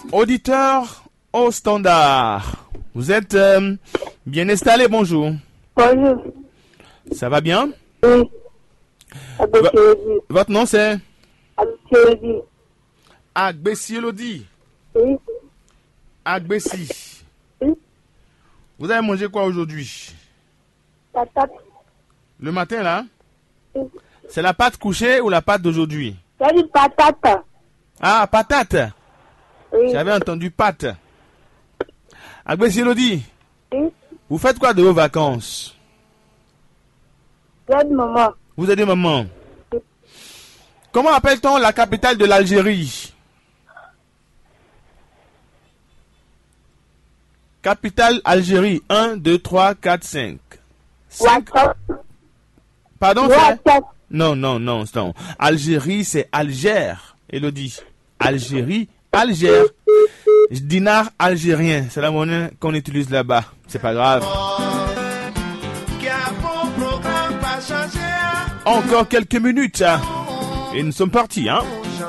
Auditeur au standard. Vous êtes bien installé, bonjour. Bonjour. Ça va bien? Oui. Votre nom c'est? Agbessi. Agbessi Elodie. Oui. Agbessi. Oui. Vous avez mangé quoi aujourd'hui? Patate. Le matin là? Oui. C'est la pâte couchée ou la pâte d'aujourd'hui? J'ai dit patate. Ah, patate. Oui. J'avais entendu pâte. Agbessi Elodie, Oui. vous faites quoi de vos vacances? J'aide maman. Vous aidez maman. Oui. Comment appelle-t-on la capitale de l'Algérie? Capitale Algérie. 1, 2, 3, 4, 5. 5. Pardon, c'est... Non. Algérie, c'est Alger, Elodie. Algérie, Alger. Dinar algérien, c'est la monnaie qu'on utilise là-bas. C'est pas grave. Encore quelques minutes. Et nous sommes partis, hein.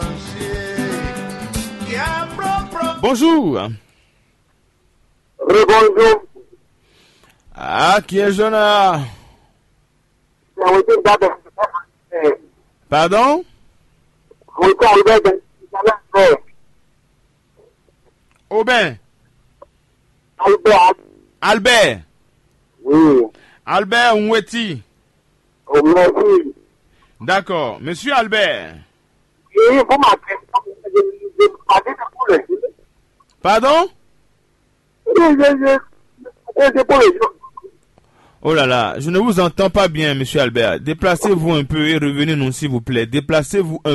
Bonjour. Bonjour. Ah, qui est jeune là? Pardon? Aubin. Albert. Oui. Albert Nweti. Merci. D'accord. Monsieur Albert. Oui, vous m'appelez. Pardon? Oh là là, je ne vous entends pas bien, monsieur Albert. Déplacez-vous un peu et revenez-nous, s'il vous plaît. Déplacez-vous un